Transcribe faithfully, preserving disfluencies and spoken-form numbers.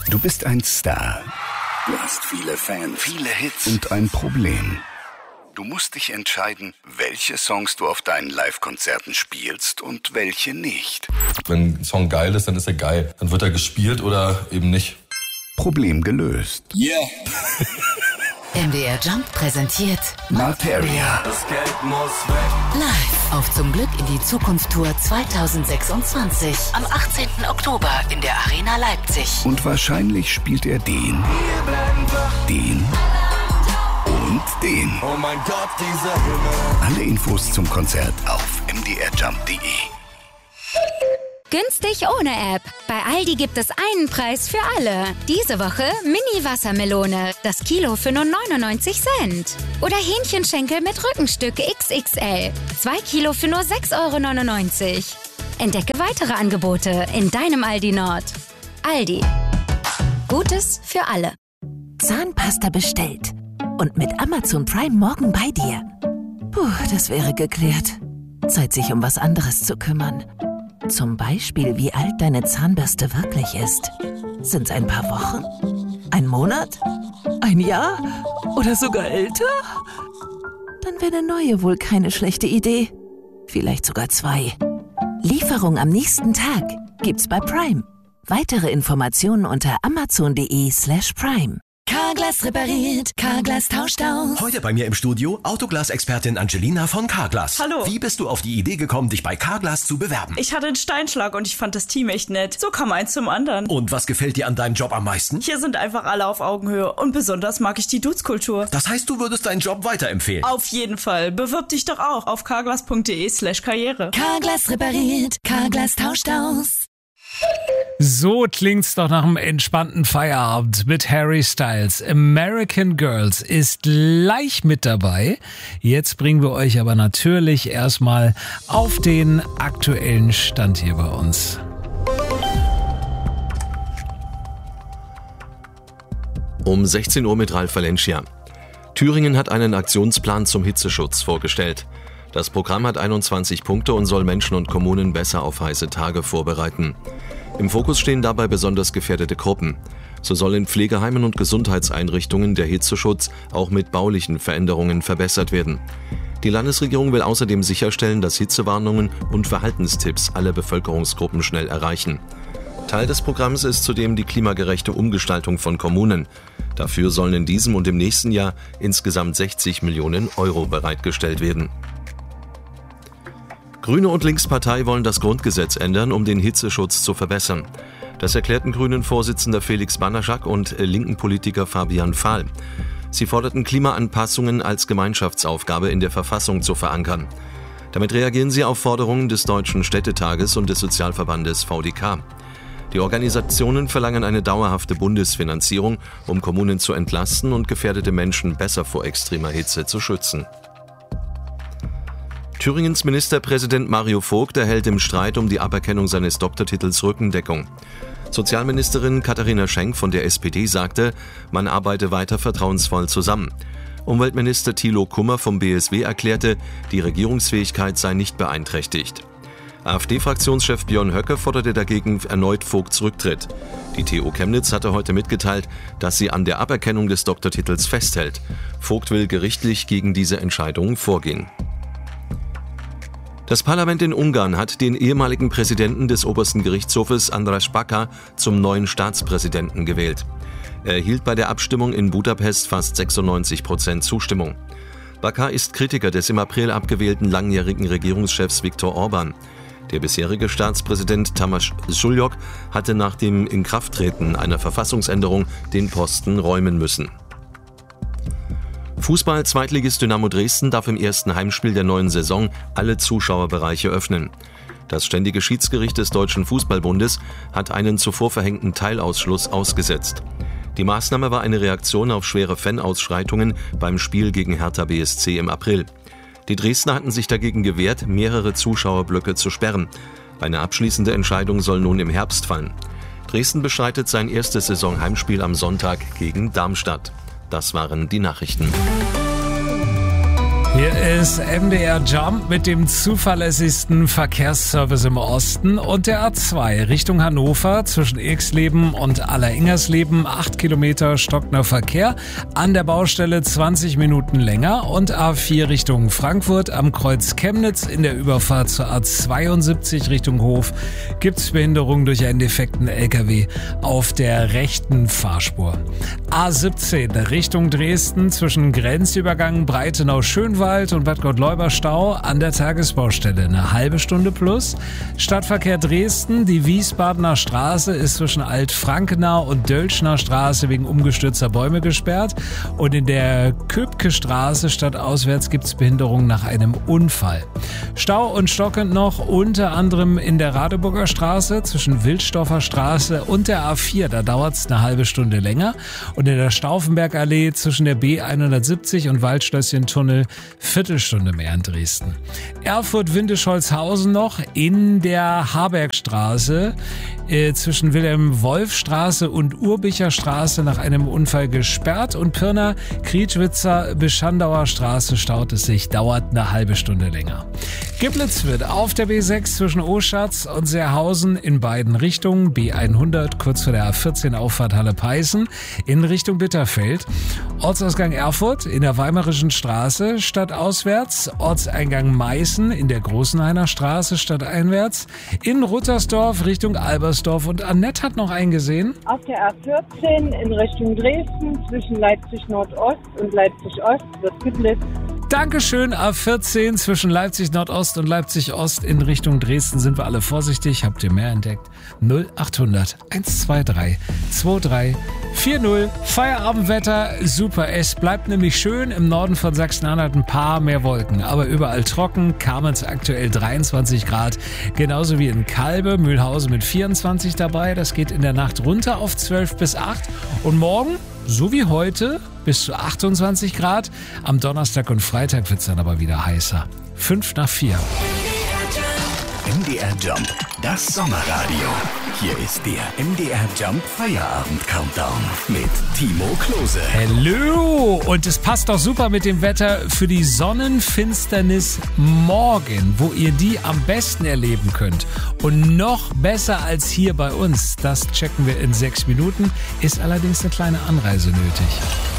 Du bist ein Star. Du hast viele Fans, viele Hits und ein Problem. Du musst dich entscheiden, welche Songs du auf deinen Live-Konzerten spielst und welche nicht. Wenn ein Song geil ist, dann ist er geil. Dann wird er gespielt oder eben nicht. Problem gelöst. Yeah. M D R Jump präsentiert Materia. Das Geld muss weg. Live auf Zum Glück in die Zukunft Tour zwanzig sechsundzwanzig. Am achtzehnten Oktober in der Arena Leipzig. Und wahrscheinlich spielt er den, den und den. Oh mein Gott, dieser Himmel. Alle Infos zum Konzert auf m d r jump punkt d e. Günstig ohne App. Bei Aldi gibt es einen Preis für alle. Diese Woche Mini-Wassermelone. Das Kilo für nur neunundneunzig Cent. Oder Hähnchenschenkel mit Rückenstück X X L. Zwei Kilo für nur sechs Euro neunundneunzig. Entdecke weitere Angebote in deinem Aldi Nord. Aldi. Gutes für alle. Zahnpasta bestellt. Und mit Amazon Prime morgen bei dir. Puh, das wäre geklärt. Zeit, sich um was anderes zu kümmern. Zum Beispiel, wie alt deine Zahnbürste wirklich ist. Sind's ein paar Wochen? Ein Monat? Ein Jahr? Oder sogar älter? Dann wäre eine neue wohl keine schlechte Idee. Vielleicht sogar zwei. Lieferung am nächsten Tag gibt's bei Prime. Weitere Informationen unter amazon.de slash prime. Carglass repariert, Carglass tauscht aus. Heute bei mir im Studio Autoglas-Expertin Angelina von Carglass. Hallo. Wie bist du auf die Idee gekommen, dich bei Carglass zu bewerben? Ich hatte einen Steinschlag und ich fand das Team echt nett. So kam eins zum anderen. Und was gefällt dir an deinem Job am meisten? Hier sind einfach alle auf Augenhöhe und besonders mag ich die Dudes-Kultur. Das heißt, du würdest deinen Job weiterempfehlen? Auf jeden Fall. Bewirb dich doch auch auf carglass.de slash karriere. Carglass repariert, Carglass tauscht aus. So klingt's doch nach einem entspannten Feierabend mit Harry Styles. American Girls ist gleich mit dabei. Jetzt bringen wir euch aber natürlich erstmal auf den aktuellen Stand hier bei uns. Um sechzehn Uhr mit Ralf Valencia. Thüringen hat einen Aktionsplan zum Hitzeschutz vorgestellt. Das Programm hat einundzwanzig Punkte und soll Menschen und Kommunen besser auf heiße Tage vorbereiten. Im Fokus stehen dabei besonders gefährdete Gruppen. So soll in Pflegeheimen und Gesundheitseinrichtungen der Hitzeschutz auch mit baulichen Veränderungen verbessert werden. Die Landesregierung will außerdem sicherstellen, dass Hitzewarnungen und Verhaltenstipps alle Bevölkerungsgruppen schnell erreichen. Teil des Programms ist zudem die klimagerechte Umgestaltung von Kommunen. Dafür sollen in diesem und im nächsten Jahr insgesamt sechzig Millionen Euro bereitgestellt werden. Grüne und Linkspartei wollen das Grundgesetz ändern, um den Hitzeschutz zu verbessern. Das erklärten Grünen-Vorsitzender Felix Banaschak und linken Politiker Fabian Fahl. Sie forderten Klimaanpassungen als Gemeinschaftsaufgabe in der Verfassung zu verankern. Damit reagieren sie auf Forderungen des Deutschen Städtetages und des Sozialverbandes V D K. Die Organisationen verlangen eine dauerhafte Bundesfinanzierung, um Kommunen zu entlasten und gefährdete Menschen besser vor extremer Hitze zu schützen. Thüringens Ministerpräsident Mario Vogt erhält im Streit um die Aberkennung seines Doktortitels Rückendeckung. Sozialministerin Katharina Schenk von der S P D sagte, man arbeite weiter vertrauensvoll zusammen. Umweltminister Thilo Kummer vom B S W erklärte, die Regierungsfähigkeit sei nicht beeinträchtigt. AfD-Fraktionschef Björn Höcke forderte dagegen erneut Vogts Rücktritt. Die T U Chemnitz hatte heute mitgeteilt, dass sie an der Aberkennung des Doktortitels festhält. Vogt will gerichtlich gegen diese Entscheidung vorgehen. Das Parlament in Ungarn hat den ehemaligen Präsidenten des obersten Gerichtshofes András Baka zum neuen Staatspräsidenten gewählt. Er erhielt bei der Abstimmung in Budapest fast sechsundneunzig Prozent Zustimmung. Baka ist Kritiker des im April abgewählten langjährigen Regierungschefs Viktor Orban. Der bisherige Staatspräsident Tamás Zsuljok hatte nach dem Inkrafttreten einer Verfassungsänderung den Posten räumen müssen. Fußball-Zweitligist Dynamo Dresden darf im ersten Heimspiel der neuen Saison alle Zuschauerbereiche öffnen. Das Ständige Schiedsgericht des Deutschen Fußballbundes hat einen zuvor verhängten Teilausschluss ausgesetzt. Die Maßnahme war eine Reaktion auf schwere Fanausschreitungen beim Spiel gegen Hertha B S C im April. Die Dresdner hatten sich dagegen gewehrt, mehrere Zuschauerblöcke zu sperren. Eine abschließende Entscheidung soll nun im Herbst fallen. Dresden bestreitet sein erstes Saisonheimspiel am Sonntag gegen Darmstadt. Das waren die Nachrichten. Hier ist M D R Jump mit dem zuverlässigsten Verkehrsservice im Osten und der A zwei Richtung Hannover zwischen Irxleben und Alleringers-Leben. acht Kilometer stockender Verkehr, an der Baustelle zwanzig Minuten länger und A vier Richtung Frankfurt am Kreuz Chemnitz in der Überfahrt zur A zweiundsiebzig Richtung Hof gibt's Behinderung durch einen defekten L K W auf der rechten Fahrspur. A siebzehn Richtung Dresden zwischen Grenzübergang Breitenau-Schönwald und Bad Gottleuba-Stau an der Tagesbaustelle. Eine halbe Stunde plus. Stadtverkehr Dresden, die Wiesbadener Straße ist zwischen Alt-Frankenau und Dölschner Straße wegen umgestürzter Bäume gesperrt. Und in der Köpke Straße stadtauswärts gibt es Behinderung nach einem Unfall. Stau und stockend noch unter anderem in der Radeburger Straße zwischen Wilsdorfer Straße und der A vier. Da dauert es eine halbe Stunde länger. Und in der Stauffenbergallee zwischen der B hundertsiebzig und Waldschlösschen-Tunnel Viertelstunde mehr in Dresden. Erfurt-Windischolzhausen noch in der Harbergstraße äh, zwischen Wilhelm-Wolf-Straße und Urbicher Straße nach einem Unfall gesperrt und Pirna, Krietschwitzer, Beschandauer Straße staut es sich, dauert eine halbe Stunde länger. Geblitzt wird auf der B sechs zwischen Oschatz und Seerhausen in beiden Richtungen, B hundert kurz vor der A vierzehn Auffahrt Halle-Peißen in Richtung Bitterfeld. Ortsausgang Erfurt in der Weimarischen Straße stadtauswärts, Ortseingang Meißen in der Großenhainer Straße stadteinwärts, in Ruttersdorf Richtung Albersdorf und Annette hat noch einen gesehen. Auf der A vierzehn in Richtung Dresden zwischen Leipzig Nordost und Leipzig Ost wird geblitzt. Dankeschön, A vierzehn zwischen Leipzig Nordost und Leipzig Ost in Richtung Dresden sind wir alle vorsichtig. Habt ihr mehr entdeckt? null achthundert hundertzweiundzwanzig drei vierzig. Feierabendwetter, super. Es bleibt nämlich schön. Im Norden von Sachsen-Anhalt ein paar mehr Wolken, aber überall trocken. Kamenz aktuell dreiundzwanzig Grad. Genauso wie in Kalbe, Mühlhausen mit vierundzwanzig dabei. Das geht in der Nacht runter auf zwölf bis acht. Und morgen, so wie heute, bis zu achtundzwanzig Grad. Am Donnerstag und Freitag wird es dann aber wieder heißer. fünf nach vier. M D R Jump, das Sommerradio. Hier ist der M D R Jump Feierabend Countdown mit Timo Klose. Hallo! Und es passt doch super mit dem Wetter für die Sonnenfinsternis morgen, wo ihr die am besten erleben könnt. Und noch besser als hier bei uns, das checken wir in sechs Minuten, ist allerdings eine kleine Anreise nötig.